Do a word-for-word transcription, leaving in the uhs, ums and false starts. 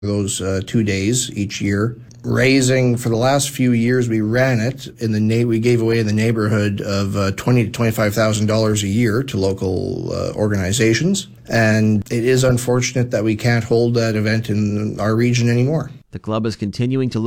those uh, two days each year, raising for the last few years we ran it in the na- we gave away in the neighborhood of uh, twenty to twenty-five thousand dollars a year to local uh, organizations, and it is unfortunate that we can't hold that event in our region anymore. The club is continuing to look